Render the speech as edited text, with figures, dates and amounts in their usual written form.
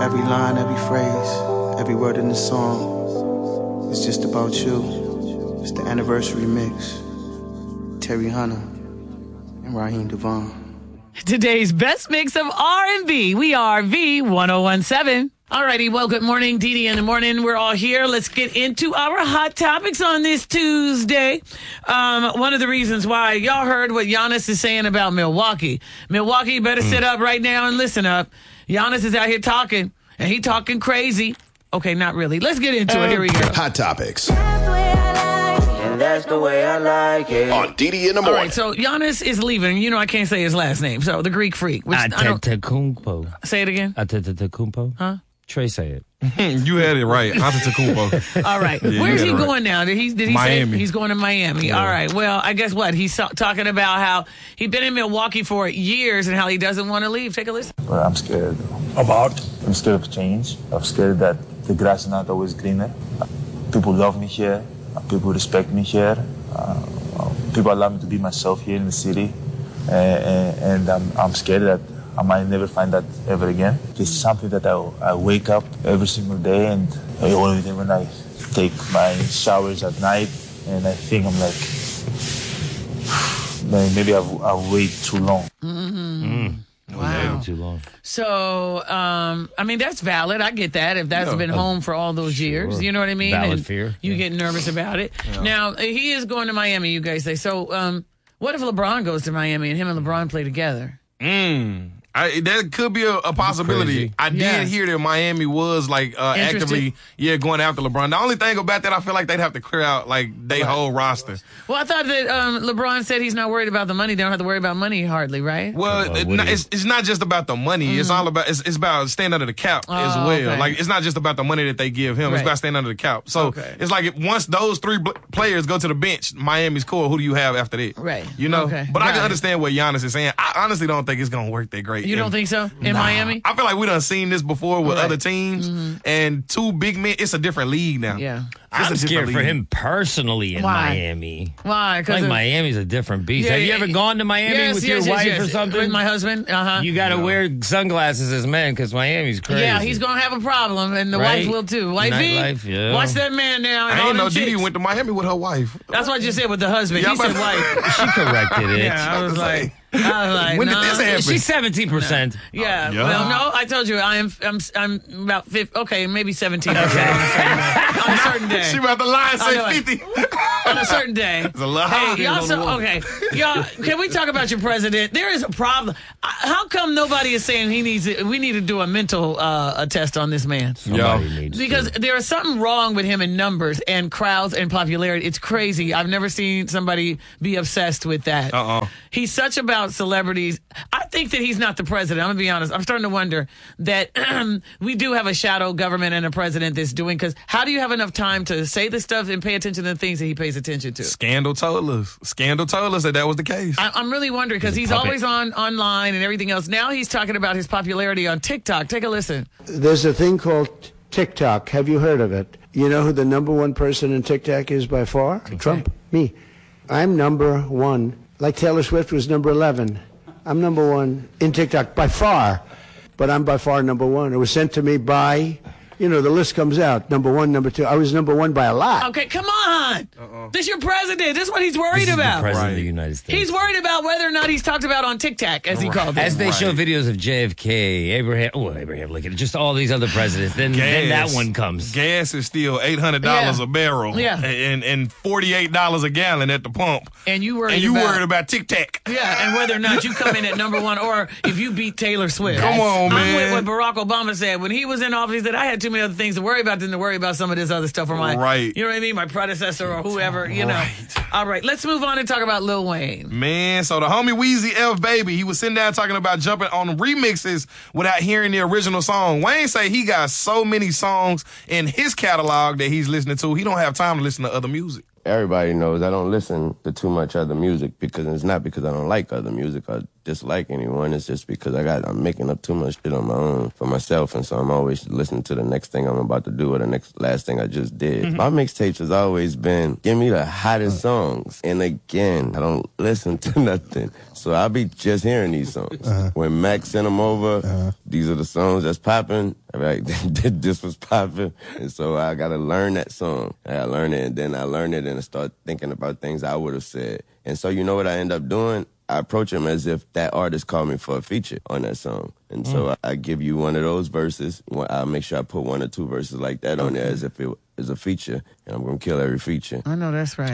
Every line, every phrase, every word in the song is just about you. It's the anniversary mix. Terry Hunter and Raheem Devon. Today's best mix of R&B. We are V1017. Alrighty, well, good morning, Dee in the morning. We're all here. Let's get into our hot topics on this Tuesday. One of the reasons why y'all heard what Giannis is saying about Milwaukee. Milwaukee better sit up right now and listen up. Giannis is out here talking, and he talking crazy. Okay, not really. Let's get into it. Here we go. Hot topics. That's the way I like it. On Didi in the morning. All right, so Giannis is leaving. You know I can't say his last name. So the Greek freak. Which Antetokounmpo. Say it again. Antetokounmpo. Huh? Trey, say it. You had it right. Antetokounmpo. All right. Yeah, where's he right. going now? Did he Miami. say he's going to Miami? Yeah. All right. Well, I guess what? He's talking about how he's been in Milwaukee for years and how he doesn't want to leave. Take a listen. But I'm scared. About? I'm scared of change. I'm scared that the grass is not always greener. People love me here. People respect me here. People allow me to be myself here in the city. And I'm scared that I might never find that ever again. It's something that I wake up every single day, and when I take my showers at night, and I think I'm like, maybe I've waited too long. Wow. Too long. So, I mean, that's valid. I get that. If that's been home for all those years, you know what I mean? Valid and fear. You get nervous about it. Yeah. Now, he is going to Miami, you guys say. So, what if LeBron goes to Miami and him and LeBron play together? That could be a possibility. I did hear that Miami was like actively going after LeBron. The only thing about that, I feel like they'd have to clear out like their whole roster. Well, I thought that LeBron said he's not worried about the money. They don't have to worry about money hardly, right? Well, it's not just about the money. It's all about it's about staying under the cap as well. Okay. Like it's not just about the money that they give him. It's about staying under the cap. So it's like once those three players go to the bench, Miami's cool. Who do you have after that? Right. You know. Okay. But I can understand what Giannis is saying. I honestly don't think it's gonna work that great. You don't think so in Miami? I feel like we done seen this before with other teams, and two big men. It's a different league now. Yeah. I'm scared for him personally in Why? Miami. Why? Like Miami's a different beast. Yeah, Have you ever gone to Miami with your wife or something? With my husband. You got to wear sunglasses as men because Miami's crazy. Yeah, he's gonna have a problem, and the wife will too. Wifey, watch that man now. And I ain't know Didi Didi went to Miami with her wife. That's what you said with the husband. Yeah, he said wife. She corrected it. Yeah, I was like, when did this happen? She's 17%. Yeah. Well, no, I told you I'm about 50. Okay, maybe 17%. On a certain day. She about to lie and say 50. On a certain day. It's a lot. Hey, y'all. Y'all. Can we talk about your president? There is a problem. How come nobody is saying we need to do a mental test on this man? Because there is something wrong with him in numbers and crowds and popularity. It's crazy. I've never seen somebody be obsessed with that. He's such about celebrities. I think that he's not the president. I'm going to be honest. I'm starting to wonder that we do have a shadow government and a president that's doing, because how do you have enough time to say this stuff and pay attention to the things that he pays attention to? Scandal told us that was the case. I'm really wondering, because he's always online and everything else. Now he's talking about his popularity on TikTok. Take a listen. There's a thing called TikTok. Have you heard of it? You know who the number one person in TikTok is by far? Okay. Trump. Me. I'm number one. Like Taylor Swift was number 11. I'm number one in TikTok by far. But I'm by far number one. It was sent to me by, the list comes out. Number one, number two. I was number one by a lot. Okay, come on. This is your president. This is what he's worried about. The president of the United States. He's worried about whether or not he's talked about on TikTok, as he called it. As they show videos of JFK, Abraham Lincoln, just all these other presidents, then that one comes. Gas is still $800 a barrel. Yeah. And $48 a gallon at the pump. And you worried about TikTok. Yeah, and whether or not you come in at number one, or if you beat Taylor Swift. Come on, man. I'm with what Barack Obama said. When he was in office, he said, I had too many other things to worry about than to worry about some of this other stuff for my, you know what I mean, my predecessor or whoever, you know. All right, let's move on and talk about Lil Wayne. Man, so the homie Weezy F Baby, he was sitting down talking about jumping on remixes without hearing the original song. Wayne say he got so many songs in his catalog that he's listening to, he don't have time to listen to other music. Everybody knows I don't listen to too much other music, because it's not because I don't like other music. I dislike anyone. It's just because I'm making up too much shit on my own for myself, and so I'm always listening to the next thing I'm about to do or the last thing I just did. My mixtapes has always been, give me the hottest songs. And again, I don't listen to nothing. So I'll be just hearing these songs. When Mac sent them over, these are the songs that's popping. Right, this was popping. And so I got to learn that song. I learned it, and then I learned it, and I start thinking about things I would have said. And so you know what I end up doing? I approach him as if that artist called me for a feature on that song. And so I give you one of those verses. I'll make sure I put 1 or 2 verses like that on there as if it was a feature. And I'm going to kill every feature. I know that's right.